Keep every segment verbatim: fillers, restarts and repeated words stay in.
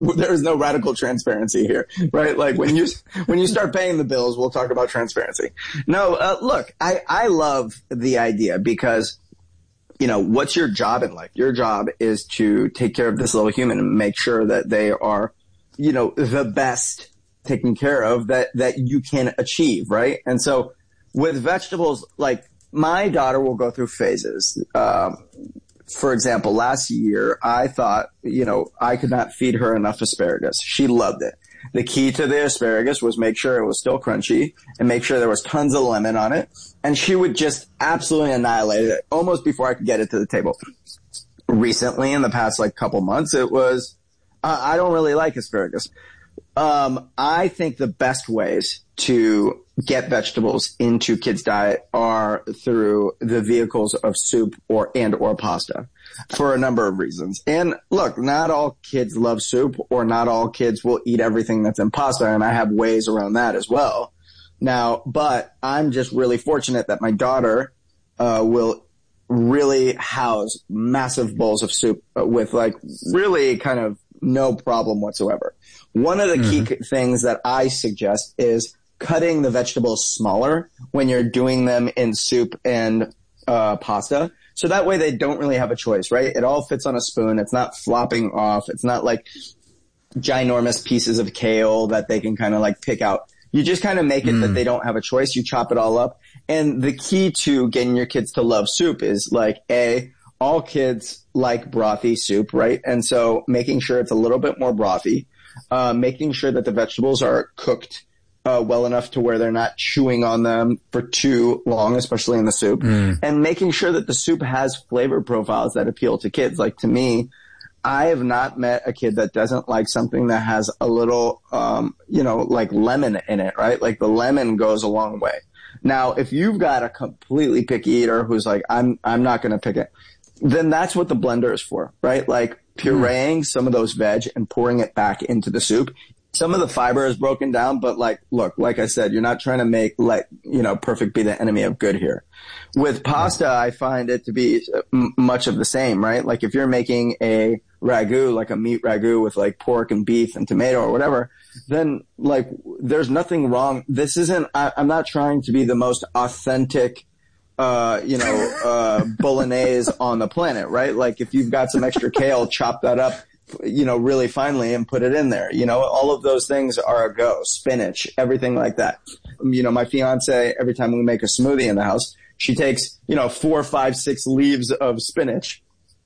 there's no radical transparency here, right? Like when you, when you start paying the bills, we'll talk about transparency. No, uh, look, I, I love the idea because, you know, what's your job in life? Your job is to take care of this little human and make sure that they are, you know, the best taken care of that, that you can achieve, right? And so with vegetables, like my daughter will go through phases. Um, for example, last year, I thought, you know, I could not feed her enough asparagus. She loved it. The key to the asparagus was make sure it was still crunchy and make sure there was tons of lemon on it. And she would just absolutely annihilate it almost before I could get it to the table. Recently, in the past like couple months, it was, uh, I don't really like asparagus. Um, I think the best ways to get vegetables into kids' diet are through the vehicles of soup or and or pasta for a number of reasons. And look, not all kids love soup or not all kids will eat everything that's in pasta, and I have ways around that as well. Now, but I'm just really fortunate that my daughter uh will really house massive bowls of soup with like really kind of no problem whatsoever. One of the mm-hmm. key things that I suggest is cutting the vegetables smaller when you're doing them in soup and uh pasta. So that way they don't really have a choice, right? It all fits on a spoon. It's not flopping off. It's not like ginormous pieces of kale that they can kind of like pick out. You just kind of make it mm. that they don't have a choice. You chop it all up. And the key to getting your kids to love soup is like, A, all kids like brothy soup, right? And so making sure it's a little bit more brothy, uh, making sure that the vegetables are cooked Uh, well enough to where they're not chewing on them for too long, especially in the soup, mm. and making sure that the soup has flavor profiles that appeal to kids. Like to me, I have not met a kid that doesn't like something that has a little, um, you know, like lemon in it, right? Like the lemon goes a long way. Now, if you've got a completely picky eater who's like, I'm, I'm not going to pick it, then that's what the blender is for, right? Like pureeing mm. some of those veg and pouring it back into the soup. Some of the fiber is broken down, but like, look, like I said, you're not trying to make like, you know, perfect be the enemy of good here. With pasta, I find it to be m- much of the same, right? Like if you're making a ragu, like a meat ragu with like pork and beef and tomato or whatever, then like there's nothing wrong. This isn't, I, I'm not trying to be the most authentic, uh, you know, uh, bolognese on the planet, right? Like if you've got some extra kale, chop that up, you know, really finely and put it in there. You know, all of those things are a go. Spinach, everything like that. You know, my fiance, every time we make a smoothie in the house, she takes, you know, four, five, six leaves of spinach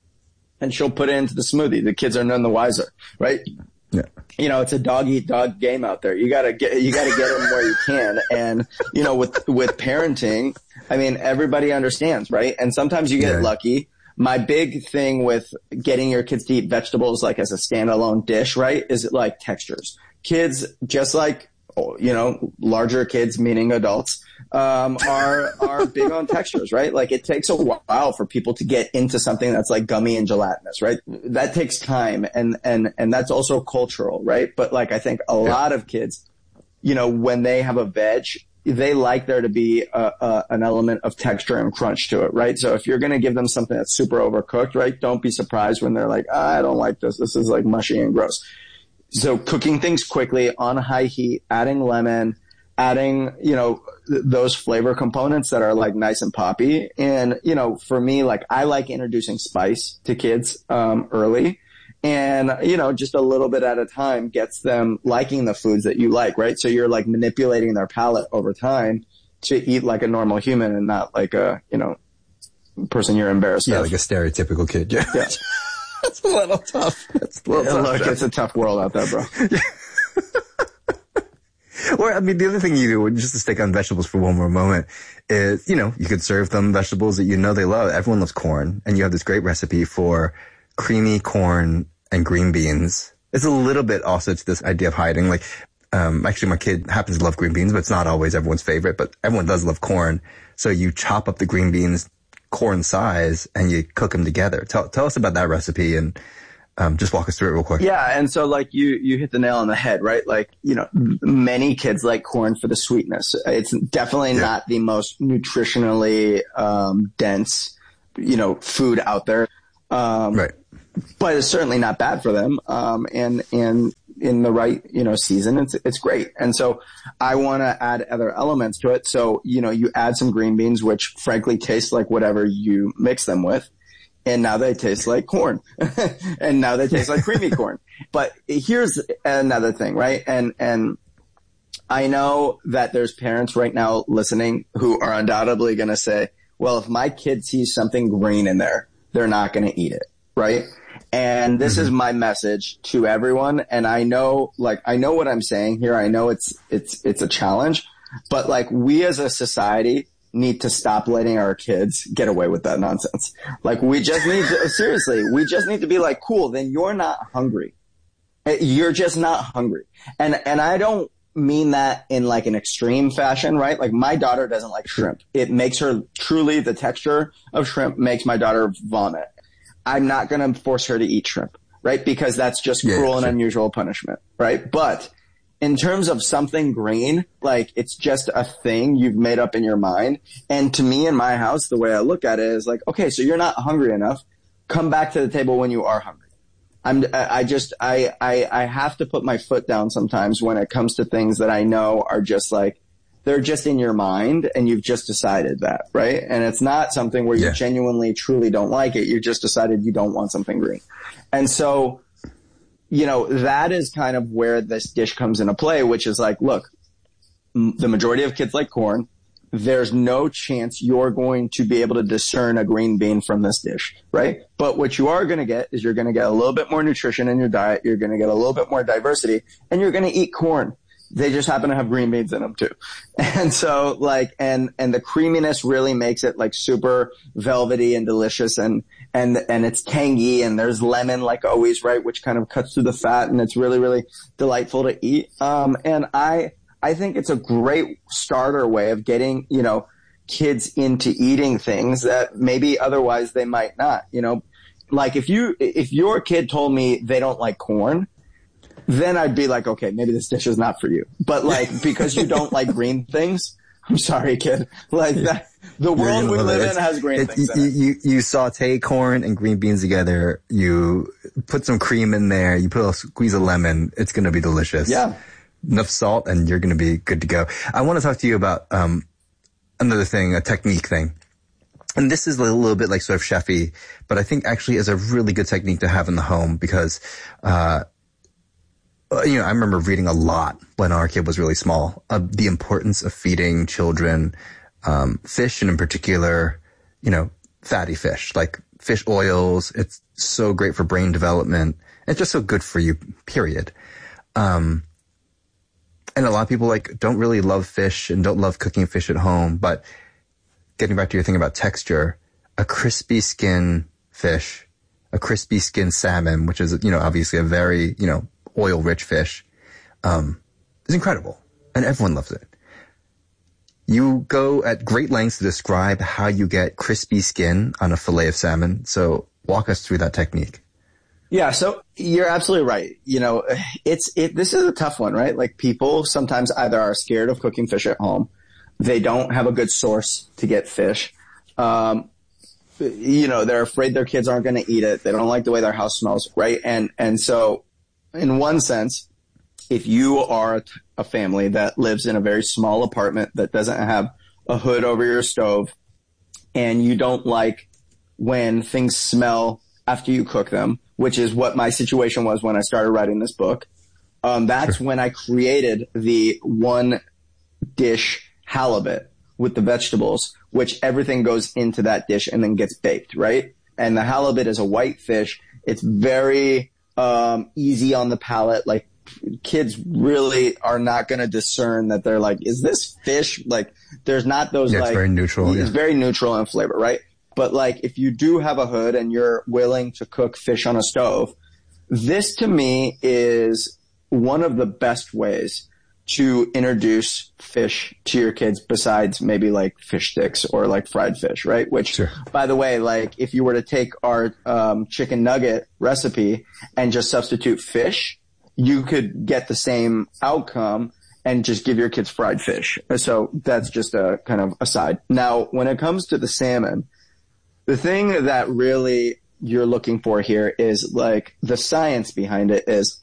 and she'll put it into the smoothie. The kids are none the wiser, right? Yeah. You know, it's a dog eat dog game out there. You gotta get, you gotta get them where you can. And, you know, with, with parenting, I mean, everybody understands, right? And sometimes you get yeah. lucky. My big thing with getting your kids to eat vegetables like as a standalone dish, right, is like textures. Kids, just like, you know, larger kids, meaning adults, um, are, are big on textures, right? Like it takes a while for people to get into something that's like gummy and gelatinous, right? That takes time and, and, and that's also cultural, right? But like I think a yeah. lot of kids, you know, when they have a veg, they like there to be a, a, an element of texture and crunch to it, right? So if you're going to give them something that's super overcooked, right, don't be surprised when they're like, ah, I don't like this. This is like mushy and gross. So cooking things quickly on high heat, adding lemon, adding, you know, th- those flavor components that are like nice and poppy. And, you know, for me, like I like introducing spice to kids, um, early. And, you know, just a little bit at a time gets them liking the foods that you like, right? So you're like manipulating their palate over time to eat like a normal human and not like a, you know, person you're embarrassed yeah, of. like a stereotypical kid. Yeah. yeah. That's a little tough. That's a little yeah, tough. Look, it's a tough world out there, bro. Or, I mean, the other thing you do, just to stick on vegetables for one more moment, is, you know, you could serve them vegetables that you know they love. Everyone loves corn, and you have this great recipe for creamy corn and green beans. It's a little bit also to this idea of hiding. Like, um, actually my kid happens to love green beans, but it's not always everyone's favorite, but everyone does love corn. So you chop up the green beans corn size and you cook them together. Tell, tell us about that recipe and, um, just walk us through it real quick. Yeah. And so like you, you hit the nail on the head, right? Like, you know, many kids like corn for the sweetness. It's definitely yeah. not the most nutritionally, um, dense, you know, food out there. Um, right. but it's certainly not bad for them. Um, and, and in the right, you know, season, it's, it's great. And so I want to add other elements to it. So, you know, you add some green beans, which frankly taste like whatever you mix them with. And now they taste like corn. And now they taste like creamy corn. But here's another thing, right? And, and I know that there's parents right now listening who are undoubtedly going to say, well, if my kid sees something green in there, they're not going to eat it, right? And this mm-hmm. is my message to everyone. And I know, like, I know what I'm saying here. I know it's, it's, it's a challenge, but like we as a society need to stop letting our kids get away with that nonsense. Like we just need to, seriously, we just need to be like, cool, then you're not hungry. You're just not hungry. And, and I don't mean that in like an extreme fashion, right? Like my daughter doesn't like shrimp. It makes her truly, the texture of shrimp makes my daughter vomit. I'm not going to force her to eat shrimp, right? Because that's just yeah, cruel and sure. unusual punishment, right? But in terms of something green, like it's just a thing you've made up in your mind. And to me in my house, the way I look at it is like, okay, so you're not hungry enough. Come back to the table when you are hungry. I'm, I just, I, I, I have to put my foot down sometimes when it comes to things that I know are just like, they're just in your mind and you've just decided that, right? And it's not something where you yeah. genuinely, truly don't like it. You just decided you don't want something green. And so, you know, that is kind of where this dish comes into play, which is like, look, m- the majority of kids like corn. There's no chance you're going to be able to discern a green bean from this dish, right? But what you are going to get is you're going to get a little bit more nutrition in your diet. You're going to get a little bit more diversity and you're going to eat corn. They just happen to have green beans in them too. And so like, and, and the creaminess really makes it like super velvety and delicious and, and, and it's tangy and there's lemon like always, right? Which kind of cuts through the fat and it's really, really delightful to eat. Um, and I, I think it's a great starter way of getting, you know, kids into eating things that maybe otherwise they might not, you know, like if you, if your kid told me they don't like corn, then I'd be like, okay, maybe this dish is not for you. But like, because you don't like green things, I'm sorry, kid. Like that, the world we live in has green things in it. You, you saute corn and green beans together. You put some cream in there. You put a squeeze of lemon. It's going to be delicious. Yeah. Enough salt and you're going to be good to go. I want to talk to you about, um, another thing, a technique thing. And this is a little bit like sort of chefy, but I think actually is a really good technique to have in the home because, uh, you know, I remember reading a lot when our kid was really small, uh, the importance of feeding children, um, fish and in particular, you know, fatty fish, like fish oils. It's so great for brain development. It's just so good for you, period. Um, and a lot of people like don't really love fish and don't love cooking fish at home, but getting back to your thing about texture, a crispy skin fish, a crispy skin salmon, which is, you know, obviously a very, you know, oil-rich fish, um, is incredible. And everyone loves it. You go at great lengths to describe how you get crispy skin on a fillet of salmon. So walk us through that technique. Yeah, so you're absolutely right. You know, it's, it, this is a tough one, right? Like people sometimes either are scared of cooking fish at home. They don't have a good source to get fish. Um, you know, they're afraid their kids aren't going to eat it. They don't like the way their house smells, right? And, and so in one sense, if you are a family that lives in a very small apartment that doesn't have a hood over your stove and you don't like when things smell after you cook them, which is what my situation was when I started writing this book, um, that's sure. when I created the one dish halibut with the vegetables, which everything goes into that dish and then gets baked, right? And the halibut is a white fish. It's very um easy on the palate. Like kids really are not going to discern that they're like, is this fish? Like there's not those yeah, like, it's very neutral. It's yeah. very neutral in flavor, right? But like if you do have a hood and you're willing to cook fish on a stove, this to me is one of the best ways to introduce fish to your kids besides maybe like fish sticks or like fried fish, right? Which, sure. by the way, like if you were to take our um, chicken nugget recipe and just substitute fish, you could get the same outcome and just give your kids fried fish. So that's just a kind of aside. Now, when it comes to the salmon, the thing that really you're looking for here is like the science behind it is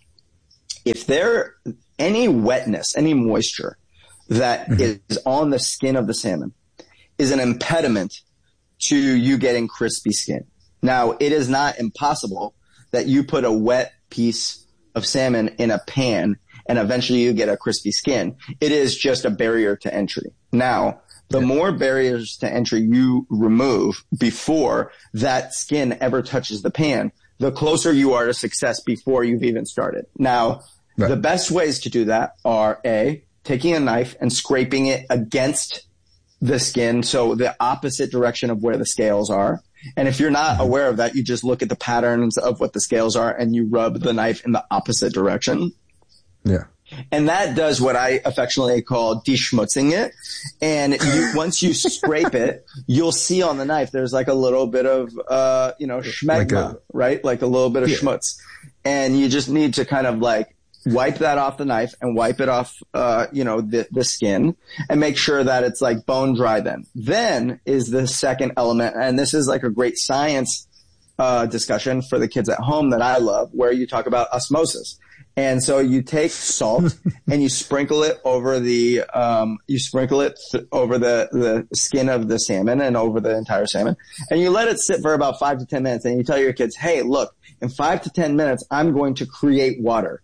if there any wetness, any moisture that mm-hmm. is on the skin of the salmon is an impediment to you getting crispy skin. Now, it is not impossible that you put a wet piece of salmon in a pan and eventually you get a crispy skin. It is just a barrier to entry. Now, the yeah. more barriers to entry you remove before that skin ever touches the pan, the closer you are to success before you've even started. Now, right. the best ways to do that are A, taking a knife and scraping it against the skin, so the opposite direction of where the scales are. And if you're not aware of that, you just look at the patterns of what the scales are and you rub the knife in the opposite direction. Yeah. And that does what I affectionately call deschmutzing it. And you, once you scrape it, you'll see on the knife there's like a little bit of, uh, you know, schmegma, like a, right? Like a little bit of yeah. schmutz. And you just need to kind of like wipe that off the knife and wipe it off, uh, you know, the, the skin and make sure that it's like bone dry then. Then is the second element. And this is like a great science, uh, discussion for the kids at home that I love, where you talk about osmosis. And so you take salt and you sprinkle it over the, um, you sprinkle it th- over the, the skin of the salmon and over the entire salmon. And you let it sit for about five to ten minutes. And you tell your kids, hey, look, in five to ten minutes, I'm going to create water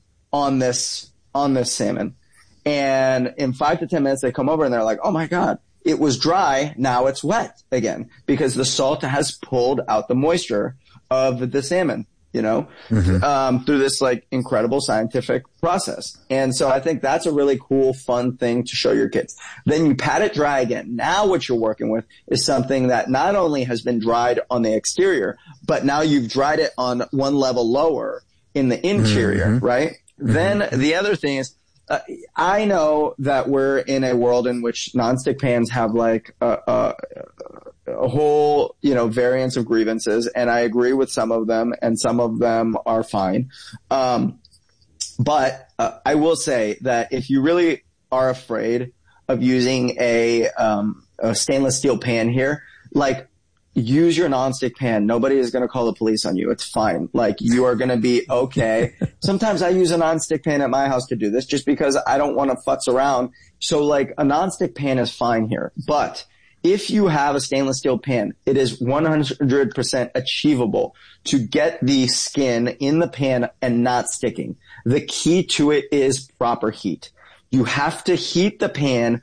on this, on this salmon. And in five to ten minutes, they come over and they're like, oh my God, it was dry. Now it's wet again because the salt has pulled out the moisture of the salmon. You know, mm-hmm. um, through this like incredible scientific process. And so I think that's a really cool, fun thing to show your kids. Then you pat it dry again. Now what you're working with is something that not only has been dried on the exterior, but now you've dried it on one level lower in the interior, mm-hmm. right? Mm-hmm. Then the other thing is, uh, I know that we're in a world in which nonstick pans have like a, a, a whole, you know, variance of grievances, and I agree with some of them, and some of them are fine. Um, but uh, I will say that if you really are afraid of using a, um, a stainless steel pan here, like, use your nonstick pan. Nobody is going to call the police on you. It's fine. Like, you are going to be okay. Sometimes I use a nonstick pan at my house to do this just because I don't want to futz around. So like a nonstick pan is fine here. But if you have a stainless steel pan, it is one hundred percent achievable to get the skin in the pan and not sticking. The key to it is proper heat. You have to heat the pan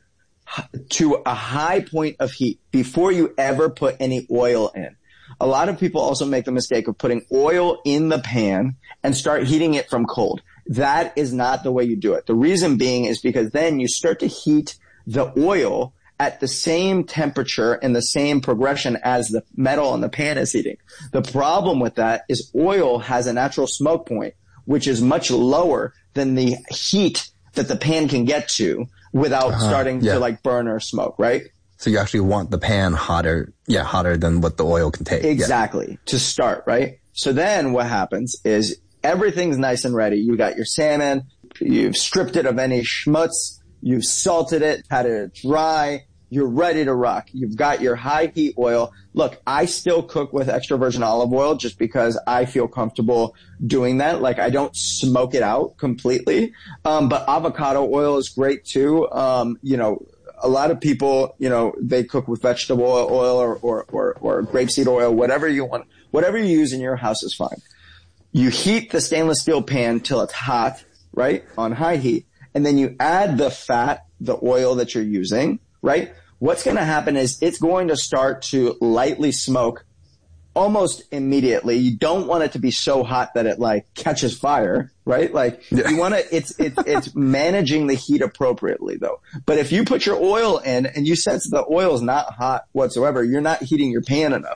to a high point of heat before you ever put any oil in. A lot of people also make the mistake of putting oil in the pan and start heating it from cold. That is not the way you do it. The reason being is because then you start to heat the oil at the same temperature and the same progression as the metal in the pan is heating. The problem with that is oil has a natural smoke point, which is much lower than the heat that the pan can get to without uh-huh. starting yeah. to like burn or smoke, right? So you actually want the pan hotter, yeah, hotter than what the oil can take. Exactly, yeah. to start, right? So then what happens is everything's nice and ready. You got your salmon, you've stripped it of any schmutz, you've salted it, patted it dry, you're ready to rock. You've got your high heat oil. Look, I still cook with extra virgin olive oil just because I feel comfortable doing that. Like, I don't smoke it out completely. Um, but avocado oil is great too. Um, you know, a lot of people, you know, they cook with vegetable oil or, or, or, or grapeseed oil, whatever you want, whatever you use in your house is fine. You heat the stainless steel pan till it's hot, right? On high heat. And then you add the fat, the oil that you're using, right? What's going to happen is it's going to start to lightly smoke almost immediately. You don't want it to be so hot that it like catches fire, right? Like yeah. you want to, it's, it's, it's managing the heat appropriately though. But if you put your oil in and you sense the oil is not hot whatsoever, you're not heating your pan enough.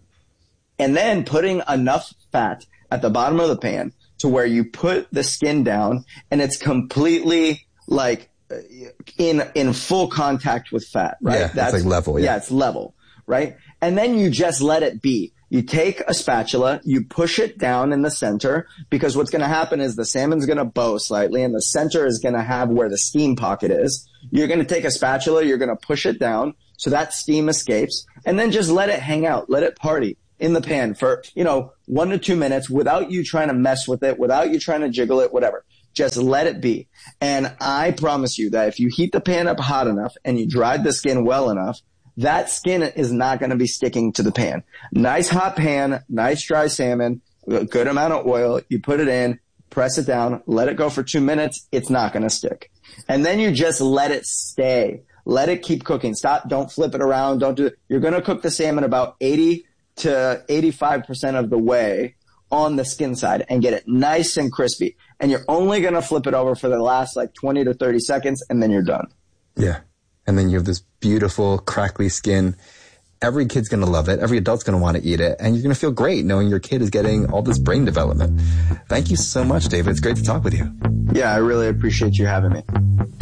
And then putting enough fat at the bottom of the pan to where you put the skin down and it's completely like, in in full contact with fat, right? Yeah, that's like level. Yeah. yeah, it's level, right? And then you just let it be. You take a spatula, you push it down in the center, because what's going to happen is the salmon's going to bow slightly, and the center is going to have where the steam pocket is. You're going to take a spatula, you're going to push it down so that steam escapes, and then just let it hang out, let it party. in the pan for, you know, one to two minutes without you trying to mess with it, without you trying to jiggle it, whatever. Just let it be. And I promise you that if you heat the pan up hot enough and you dried the skin well enough, that skin is not going to be sticking to the pan. Nice hot pan, nice dry salmon, a good amount of oil. You put it in, press it down, let it go for two minutes. It's not going to stick. And then you just let it stay. Let it keep cooking. Stop. Don't flip it around. Don't do it. You're going to cook the salmon about eighty to eighty-five percent of the way on the skin side and get it nice and crispy. And you're only going to flip it over for the last like twenty to thirty seconds, and then you're done. Yeah. And then you have this beautiful, crackly skin. Every kid's going to love it. Every adult's going to want to eat it. And you're going to feel great knowing your kid is getting all this brain development. Thank you so much, David. It's great to talk with you. Yeah, I really appreciate you having me.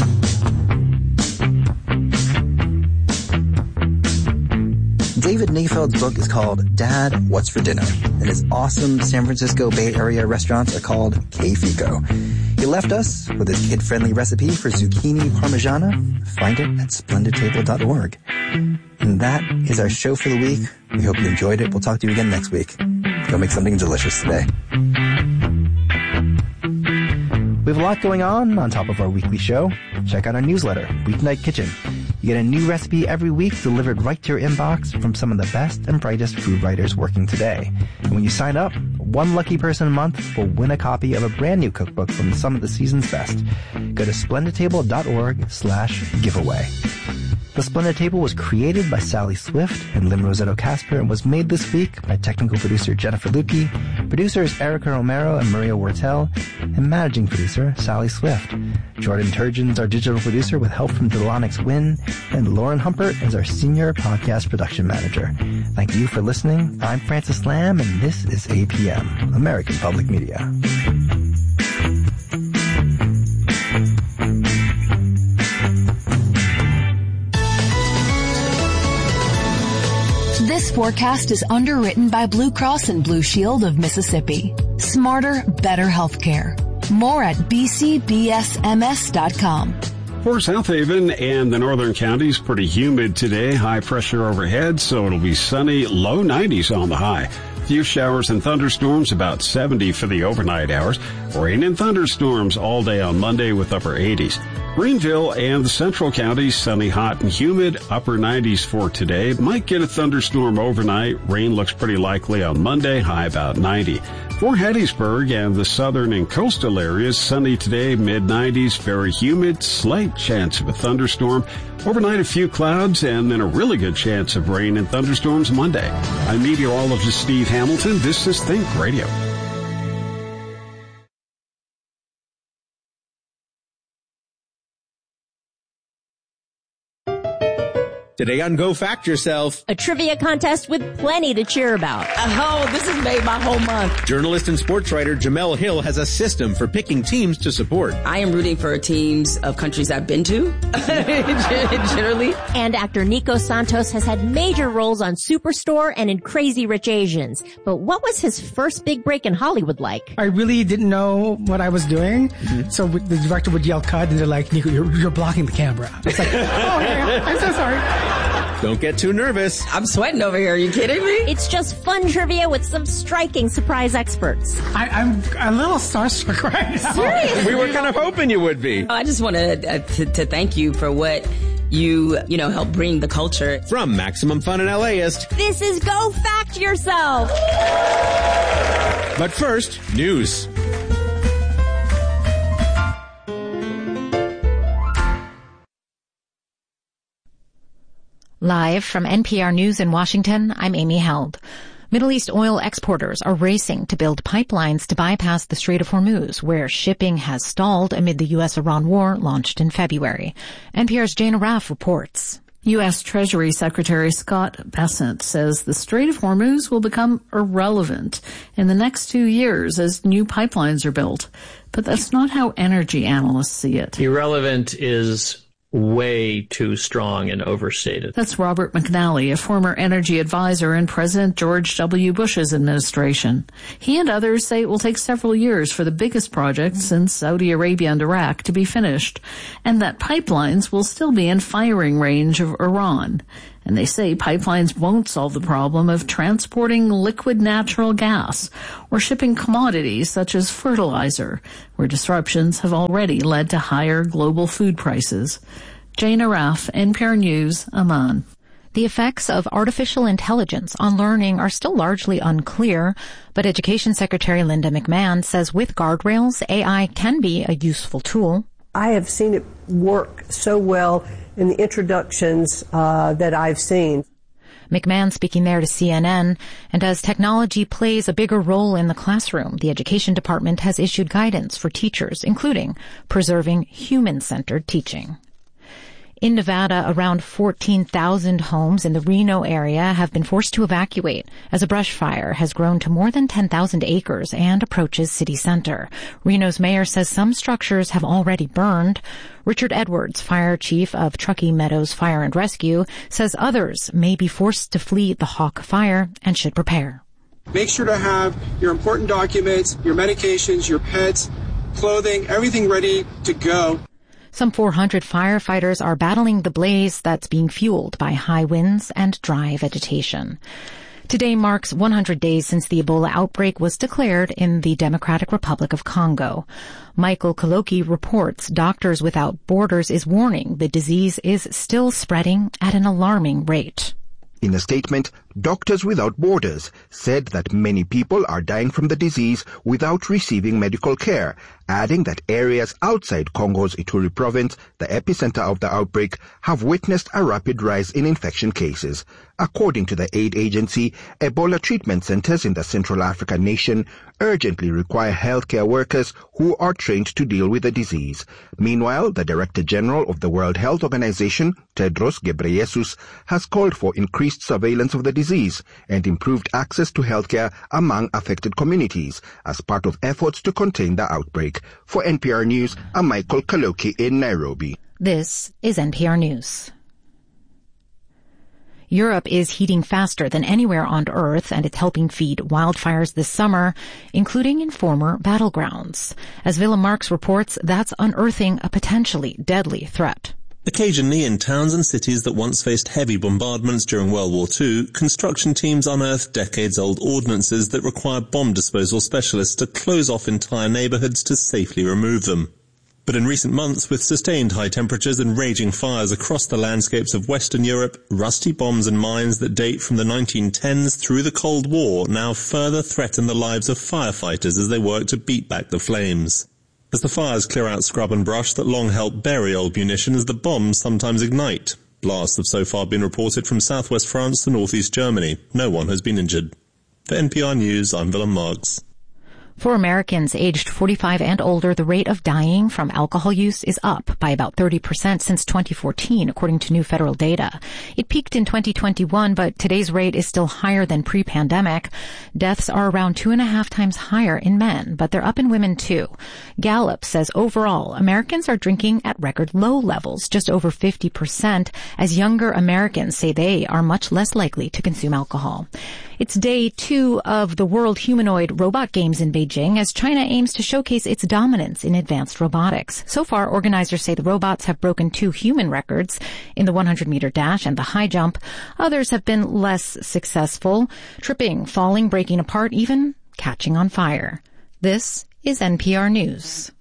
David Nayfeld's book is called Dad, What's for Dinner? And his awesome San Francisco Bay Area restaurants are called K-Fico. He left us with his kid-friendly recipe for zucchini parmigiana. Find it at splendid table dot org. And that is our show for the week. We hope you enjoyed it. We'll talk to you again next week. Go make something delicious today. We have a lot going on on top of our weekly show. Check out our newsletter, Weeknight Kitchen. You get a new recipe every week delivered right to your inbox from some of the best and brightest food writers working today. And when you sign up, one lucky person a month will win a copy of a brand new cookbook from some of the season's best. Go to splendid table dot org slash giveaway. The Splendid Table was created by Sally Swift and Lim Rosetto Casper and was made this week by technical producer Jennifer Lukey, producers Erica Romero and Maria Wortel, and managing producer Sally Swift. Jordan Turgeon's our digital producer with help from Delonix Wynn, and Lauren Humpert is our senior podcast production manager. Thank you for listening. I'm Francis Lamb, and this is A P M, American Public Media. This forecast is underwritten by Blue Cross and Blue Shield of Mississippi. Smarter, better healthcare. More at b c b s m s dot com. For South Haven and the northern counties, pretty humid today. High pressure overhead, so it'll be sunny, low nineties on the high. Few showers and thunderstorms, about seventy for the overnight hours. Rain and thunderstorms all day on Monday with upper eighties. Greenville and the central counties, sunny, hot, and humid, upper nineties for today. Might get a thunderstorm overnight. Rain looks pretty likely on Monday, high about ninety. For Hattiesburg and the southern and coastal areas, sunny today, mid nineties, very humid, slight chance of a thunderstorm. Overnight, a few clouds, and then a really good chance of rain and thunderstorms Monday. I'm meteorologist Steve Hamilton. This is Think Radio. Today on Go Fact Yourself, a trivia contest with plenty to cheer about. Oh, this has made my whole month. Journalist and sports writer Jamel Hill has a system for picking teams to support. I am rooting for teams of countries I've been to, generally. And actor Nico Santos has had major roles on Superstore and in Crazy Rich Asians. But what was his first big break in Hollywood like? I really didn't know what I was doing. Mm-hmm. So the director would yell cut, and they're like, Nico, you're, you're blocking the camera. It's like, oh, yeah, I'm so sorry. Don't get too nervous. I'm sweating over here. Are you kidding me? It's just fun trivia with some striking surprise experts. I, I'm a little starstruck right now. Seriously? We were kind of hoping you would be. Oh, I just want to, uh, to to thank you for what you, you know, help bring the culture. From Maximum Fun and LAist, this is Go Fact Yourself. But first, news. Live from N P R News in Washington, I'm Amy Held. Middle East oil exporters are racing to build pipelines to bypass the Strait of Hormuz, where shipping has stalled amid the U S Iran war launched in February. N P R's Jane Raff reports. U S Treasury Secretary Scott Bessent says the Strait of Hormuz will become irrelevant in the next two years as new pipelines are built. But that's not how energy analysts see it. Irrelevant is way too strong and overstated. That's Robert McNally, a former energy advisor in President George W. Bush's administration. He and others say it will take several years for the biggest projects in Saudi Arabia and Iraq to be finished, and that pipelines will still be in firing range of Iran. And they say pipelines won't solve the problem of transporting liquid natural gas or shipping commodities such as fertilizer, where disruptions have already led to higher global food prices. Jane Araf, N P R News, Amman. The effects of artificial intelligence on learning are still largely unclear, but Education Secretary Linda McMahon says with guardrails, A I can be a useful tool. I have seen it work so well in the introductions uh, that I've seen. McMahon speaking there to C N N, and as technology plays a bigger role in the classroom, the Education Department has issued guidance for teachers, including preserving human-centered teaching. In Nevada, around fourteen thousand homes in the Reno area have been forced to evacuate as a brush fire has grown to more than ten thousand acres and approaches city center. Reno's mayor says some structures have already burned. Richard Edwards, fire chief of Truckee Meadows Fire and Rescue, says others may be forced to flee the Hawk Fire and should prepare. Make sure to have your important documents, your medications, your pets, clothing, everything ready to go. Some four hundred firefighters are battling the blaze that's being fueled by high winds and dry vegetation. Today marks one hundred days since the Ebola outbreak was declared in the Democratic Republic of Congo. Michael Kaloki reports Doctors Without Borders is warning the disease is still spreading at an alarming rate. In a statement, Doctors Without Borders said that many people are dying from the disease without receiving medical care, adding that areas outside Congo's Ituri province, the epicenter of the outbreak, have witnessed a rapid rise in infection cases. According to the aid agency, Ebola treatment centers in the Central African nation urgently require healthcare workers who are trained to deal with the disease. Meanwhile, the Director General of the World Health Organization, Tedros Ghebreyesus, has called for increased surveillance of the disease and improved access to healthcare among affected communities as part of efforts to contain the outbreak. For N P R News, I'm Michael Kaloki in Nairobi. This is N P R News. Europe is heating faster than anywhere on Earth, and it's helping feed wildfires this summer, including in former battlegrounds. As Willem Marks reports, that's unearthing a potentially deadly threat. Occasionally, in towns and cities that once faced heavy bombardments during World War Two, construction teams unearthed decades-old ordnances that require bomb disposal specialists to close off entire neighborhoods to safely remove them. But in recent months, with sustained high temperatures and raging fires across the landscapes of Western Europe, rusty bombs and mines that date from the nineteen tens through the Cold War now further threaten the lives of firefighters as they work to beat back the flames. As the fires clear out scrub and brush that long helped bury old munitions, the bombs sometimes ignite. Blasts have so far been reported from southwest France to northeast Germany. No one has been injured. For N P R News, I'm Willem Marks. For Americans aged forty-five and older, the rate of dying from alcohol use is up by about thirty percent since twenty fourteen, according to new federal data. It peaked in twenty twenty-one, but today's rate is still higher than pre-pandemic. Deaths are around two and a half times higher in men, but they're up in women too. Gallup says overall, Americans are drinking at record low levels, just over fifty percent, as younger Americans say they are much less likely to consume alcohol. It's day two of the World Humanoid Robot Games in Beijing as China aims to showcase its dominance in advanced robotics. So far, organizers say the robots have broken two human records in the hundred meter dash and the high jump. Others have been less successful, tripping, falling, breaking apart, even catching on fire. This is N P R News.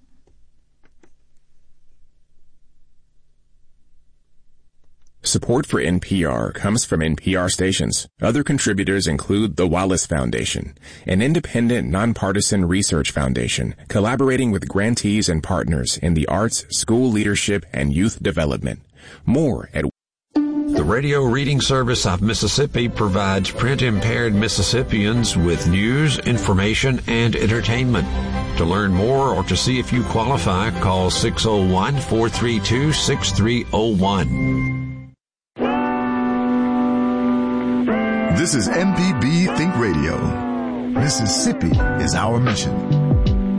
Support for N P R comes from N P R stations. Other contributors include the Wallace Foundation, an independent, nonpartisan research foundation collaborating with grantees and partners in the arts, school leadership, and youth development. More at The Radio Reading Service of Mississippi provides print-impaired Mississippians with news, information, and entertainment. To learn more or to see if you qualify, call six oh one, four three two, six three oh one. This is M P B Think Radio. Mississippi is our mission.